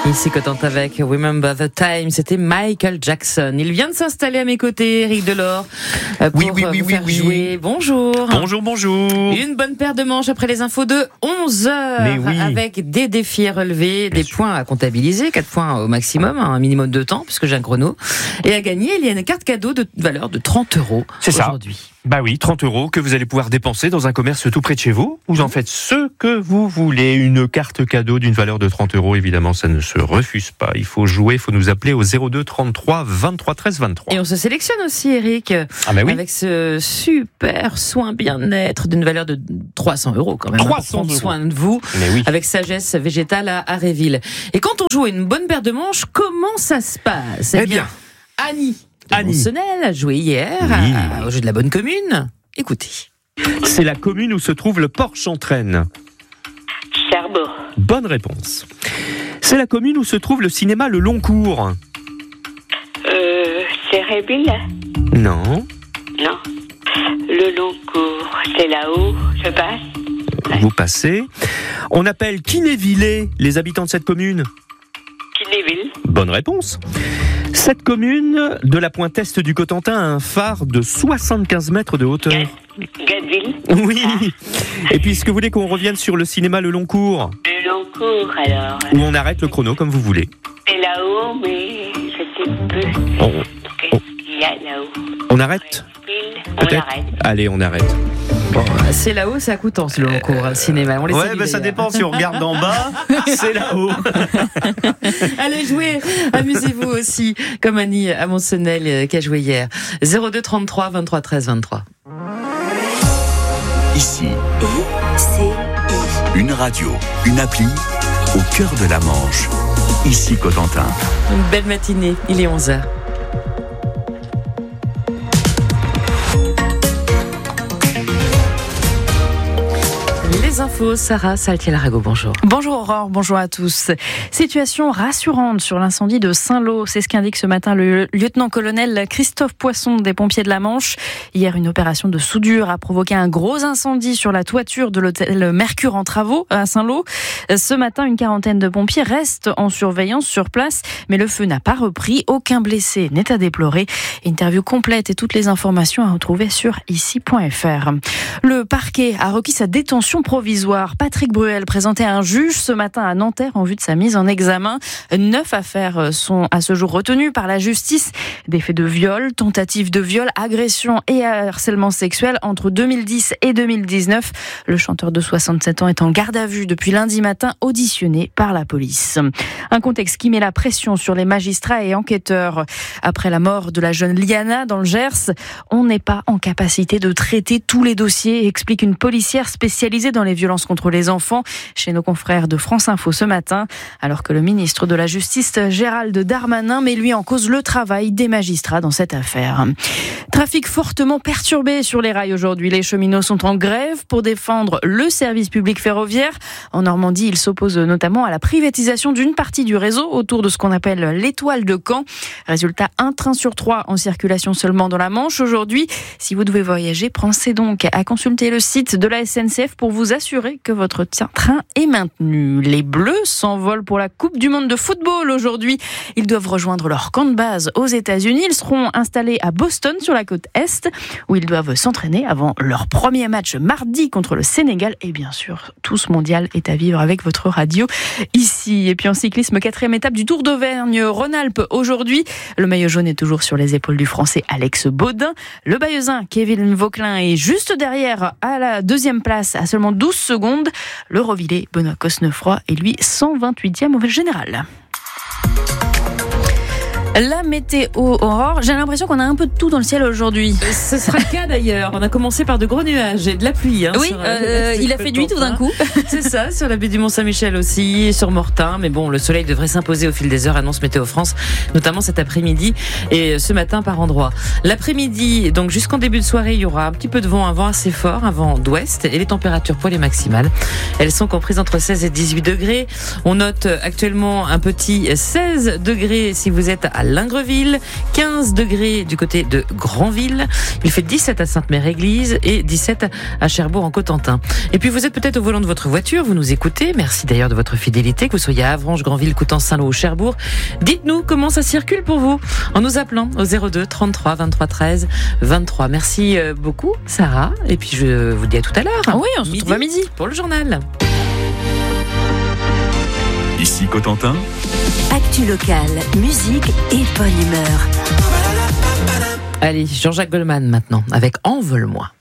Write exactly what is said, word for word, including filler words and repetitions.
Ici Cotentin avec Remember the Time, c'était Michael Jackson. Il vient de s'installer à mes côtés, Eric Delors, pour oui, oui, oui, vous oui, faire oui. jouer. Bonjour. Bonjour, bonjour. Une bonne paire de manches après les infos de onze heures, Mais oui. avec des défis à relever, Bien des sûr. points à comptabiliser, quatre points au maximum, un minimum de temps, puisque j'ai un chrono. Et à gagner, il y a une carte cadeau de valeur de trente euros C'est ça. aujourd'hui. Bah oui, trente euros que vous allez pouvoir dépenser dans un commerce tout près de chez vous. Vous en faites ce que vous voulez. Une carte cadeau d'une valeur de trente euros, évidemment, ça ne se refuse pas. Il faut jouer, il faut nous appeler au zéro deux trente-trois vingt-trois treize vingt-trois. Et on se sélectionne aussi, Eric, Ah bah oui. avec ce super soin bien-être d'une valeur de trois cents euros quand même. trois Pour cents prendre euros. soin de vous. Mais oui. Avec Sagesse Végétale à Aréville. Et quand on joue à une bonne paire de manches, comment ça se passe ? Eh bien, Annie de Annie. Monsonnel a joué hier Oui. à- à- au jeu de la bonne commune. Écoutez. c'est la commune où se trouve le Porche-en-Traine. Cherbourg. Bonne réponse. C'est la commune où se trouve le cinéma Le Long Cours. Euh, c'est Réville ? Non. Non. Le long cours, c'est là-haut, je passe. Vous passez. On appelle Kinévillé les habitants de cette commune. Kinéville. Bonne réponse. Cette commune de la pointe est du Cotentin a un phare de soixante-quinze mètres de hauteur. Gadeville. Oui. Et puisque vous voulez qu'on revienne sur le cinéma Le Long Cours, Le long cours, alors. où on arrête le chrono comme vous voulez. C'est là-haut, mais je sais plus. On, Qu'est-ce qu'il y a là-haut ? on arrête Réville, on Peut-être. arrête. Allez, on arrête. Bon, c'est là-haut, c'est à Coutances, le long cours, le cinéma. On les salue, d'ailleurs. Si on regarde d'en bas, c'est là-haut. Allez jouer, amusez-vous aussi, comme Annie à Monsonnel euh, qui a joué hier. zéro deux trente-trois vingt-trois treize vingt-trois. Ici, une radio, une appli, au cœur de la Manche. Ici Cotentin. Une belle matinée, il est onze heures. Les infos, Sarah Saltiel-Arago, bonjour. Bonjour Aurore, bonjour à tous. Situation rassurante sur l'incendie de Saint-Lô, c'est ce qu'indique ce matin le lieutenant-colonel Christophe Poisson des pompiers de la Manche. Hier, une opération de soudure a provoqué un gros incendie sur la toiture de l'hôtel Mercure en travaux à Saint-Lô. Ce matin, une quarantaine de pompiers restent en surveillance sur place, mais le feu n'a pas repris. Aucun blessé n'est à déplorer. Interview complète et toutes les informations à retrouver sur ici point f r. Le parquet a requis sa détention provisoire. Patrick Bruel présenté à un juge ce matin à Nanterre en vue de sa mise en examen. Neuf affaires sont à ce jour retenues par la justice. Des faits de viol, tentative de viol, agression et harcèlement sexuel entre deux mille dix et deux mille dix-neuf. Le chanteur de soixante-sept ans est en garde à vue depuis lundi matin, auditionné par la police. Un contexte qui met la pression sur les magistrats et enquêteurs. Après la mort de la jeune Liana dans le Gers, on n'est pas en capacité de traiter tous les dossiers, explique une policière spécialisée dans les violences contre les enfants chez nos confrères de France Info ce matin, alors que le ministre de la Justice, Gérald Darmanin, met lui en cause le travail des magistrats dans cette affaire. Trafic fortement perturbé sur les rails aujourd'hui. Les cheminots sont en grève pour défendre le service public ferroviaire. En Normandie, ils s'opposent notamment à la privatisation d'une partie du réseau autour de ce qu'on appelle l'étoile de Caen. Résultat, un train sur trois en circulation seulement dans la Manche aujourd'hui. Si vous devez voyager, pensez donc à consulter le site de la S N C F pour vous assurer que votre train est maintenu. Les Bleus s'envolent pour la Coupe du Monde de football aujourd'hui. Ils doivent rejoindre leur camp de base aux États-Unis. Ils seront installés à Boston, sur la côte Est, où ils doivent s'entraîner avant leur premier match mardi contre le Sénégal. Et bien sûr, tout ce mondial est à vivre avec votre radio ici. Et puis en cyclisme, quatrième étape du Tour d'Auvergne-Rhône-Alpes aujourd'hui. Le maillot jaune est toujours sur les épaules du Français Alex Baudin. Le Bayeuzin Kevin Vauquelin est juste derrière à la deuxième place à seulement douze secondes. Le Rovillé Benoît Cosnefroy est lui cent vingt-huitième au général. La météo, Aurore, j'ai l'impression qu'on a un peu de tout dans le ciel aujourd'hui. Ce sera le cas d'ailleurs. On a commencé par de gros nuages et de la pluie. Hein, oui, sur, euh, il a fait nuit tout d'un coup. C'est ça, sur la baie du Mont-Saint-Michel aussi, sur Mortain. Mais bon, le soleil devrait s'imposer au fil des heures, annonce Météo France, notamment cet après-midi et ce matin par endroits. L'après-midi, donc jusqu'en début de soirée, il y aura un petit peu de vent, un vent assez fort, un vent d'ouest, et les températures pour les maximales, elles sont comprises entre seize et dix-huit degrés. On note actuellement un petit seize degrés si vous êtes à Lingreville, quinze degrés du côté de Granville. Il fait dix-sept à Sainte-Mère-Église et dix-sept à Cherbourg en Cotentin. Et puis vous êtes peut-être au volant de votre voiture, vous nous écoutez. Merci d'ailleurs de votre fidélité, que vous soyez à Avranches, Granville, Coutances, Saint-Lô ou Cherbourg. Dites-nous comment ça circule pour vous en nous appelant au zéro deux trente-trois vingt-trois treize vingt-trois. Merci beaucoup Sarah et puis je vous dis à tout à l'heure. Ah oui, on se retrouve à midi pour le journal. Ici Cotentin. Actu locale, musique et bonne humeur. Allez, Jean-Jacques Goldman maintenant avec Envole-moi.